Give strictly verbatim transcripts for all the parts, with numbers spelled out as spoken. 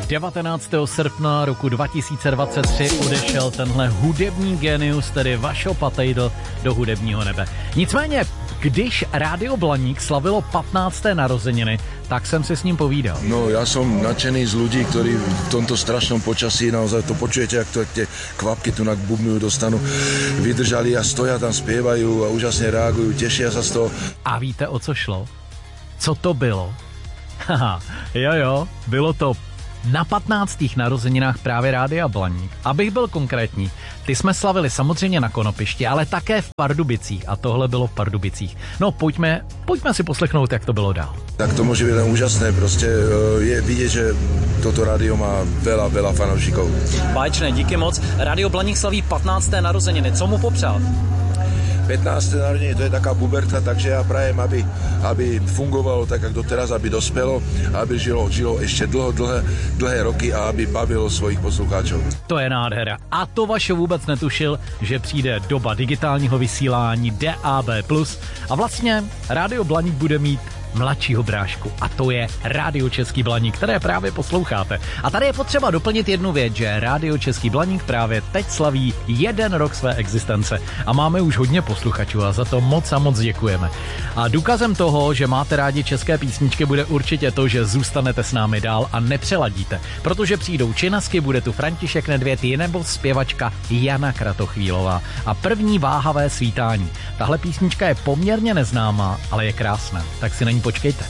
devatenáctého srpna roku dva tisíce dvacet tři odešel tenhle hudební genius, tedy Vašo Patejdl, do hudebního nebe. Nicméně, když Rádio Blaník slavilo patnácté narozeniny, tak jsem si s ním povídal. No, ja som nadšený z ľudí, ktorí v tomto strašnom počasí, naozaj to počujete, jak to tie kvapky tu bubnujú do stanu, vydržali a stoja tam, spievajú a úžasne reagujú, tešia sa z toho. A víte, o co šlo? Co to bylo? Haha, jo jo, bylo to na patnáctých narozeninách právě Rádia Blaník. Abych byl konkrétní, ty jsme slavili samozřejmě na Konopišti, ale také v Pardubicích a tohle bylo v Pardubicích. No pojďme, pojďme si poslechnout, jak to bylo dál. Tak to môže byť len úžasné, proste je vidieť, že toto rádio má veľa, veľa fanoušikov. Báječné, díky moc. Rádio Blaník slaví patnácté narozeniny, co mu popřál? pätnácté narodenie, to je taká puberta, takže ja prajem, aby, aby fungovalo tak, ako doteraz, aby dospelo, aby žilo, žilo ešte dlho, dlhé, dlhé roky a aby bavilo svojich poslucháčov. To je nádhera. A to Vašo vůbec netušil, že přijde doba digitálního vysílání D A B plus, a vlastně Rádio Blaník bude mít mladšího brášku, a to je Rádio Český Blaník, které právě posloucháte. A tady je potřeba doplnit jednu věc, že Rádio Český Blaník právě teď slaví jeden rok své existence a máme už hodně posluchačů a za to moc a moc děkujeme. A důkazem toho, že máte rádi české písničky, bude určitě to, že zůstanete s námi dál a nepřeladíte, protože přijdou činasky, bude tu František Nedvěd nebo zpěvačka Jana Kratochvílová a první váhavé svítání. Tahle písnička je poměrně neznámá, ale je krásná, tak si na ní počkejte.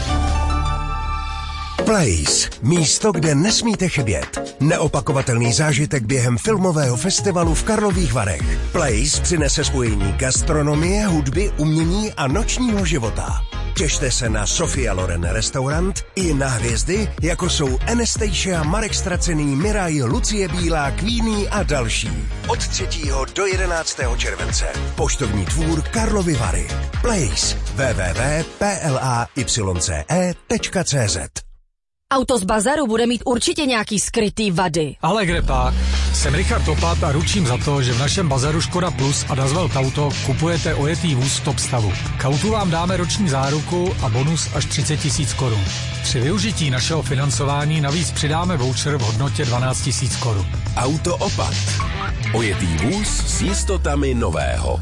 Place. Místo, kde nesmíte chybět. Neopakovatelný zážitek během filmového festivalu v Karlových Varech. Place přinese spojení gastronomie, hudby, umění a nočního života. Těšte se na Sofia Loren restaurant i na hvězdy, jako jsou Anastasia, Marek Stracený, Miraj, Lucie Bílá, Queenie a další. Od třetího do jedenáctého července. Poštovní dvůr Karlovy Vary. Place. w w w tečka p l a y c e tečka c z. Auto z bazaru bude mít určitě nějaký skrytý vady. Ale kde pak? Jsem Richard Opat a ručím za to, že v našem bazaru Škoda Plus a Dazwelt Auto kupujete ojetý vůz v top stavu. K autu vám dáme roční záruku a bonus až třicet tisíc korun. Při využití našeho financování navíc přidáme voucher v hodnotě dvanáct tisíc korun. Auto Opat. Ojetý vůz s jistotami nového.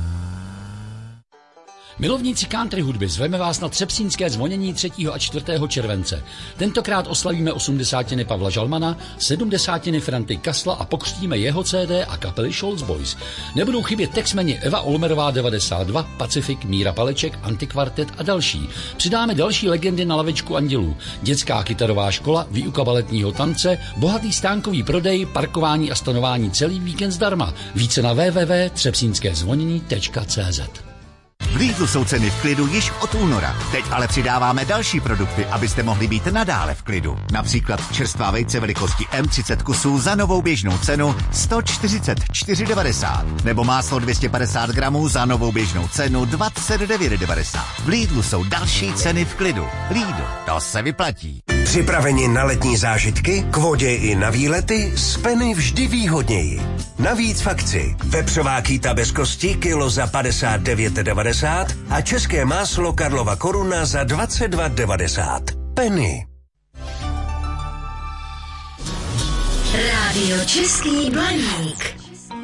Milovníci country hudby, zveme vás na třepsínské zvonění třetího a čtvrtého července. Tentokrát oslavíme osmdesátiny Pavla Žalmana, sedmdesátiny Franty Kasla a pokřtíme jeho C D a kapely Scholz Boys. Nebudou chybět textmeni Eva Olmerová devadesát dva, Pacifik, Míra Paleček, Antikvartet a další. Přidáme další legendy na lavičku andělů. Dětská kytarová škola, výuka baletního tance, bohatý stánkový prodej, parkování a stanování celý víkend zdarma. Více na w w w tečka třepsínské zvonění tečka c z. V Lidlu jsou ceny v klidu již od února. Teď ale přidáváme další produkty, abyste mohli být nadále v klidu. Například čerstvá vejce velikosti M třicet kusů za novou běžnou cenu sto čtyřicet čtyři devadesát. Nebo máslo dvě stě padesát gramů za novou běžnou cenu dvacet devět devadesát. V Lidlu jsou další ceny v klidu. Lidl, to se vyplatí. Připraveni na letní zážitky, k vodě i na výlety, z Penny vždy výhodněji. Navíc v akci vepřová kýta bez kosti kilo za padesát devět devadesát a české máslo Karlova Koruna za dvacet dva devadesát. Penny. Rádio Český Blaník.